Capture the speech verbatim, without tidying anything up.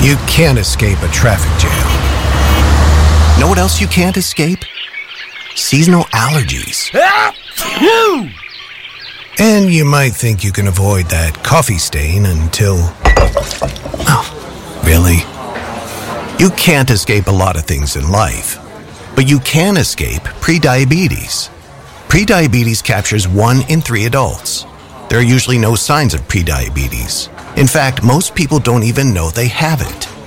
You can't escape a traffic jam. Know what else you can't escape? Seasonal allergies. And you might think you can avoid that coffee stain until... Oh, really? You can't escape a lot of things in life, but you can escape prediabetes. Prediabetes captures one in three adults. There are usually no signs of prediabetes. In fact, most people don't even know they have it.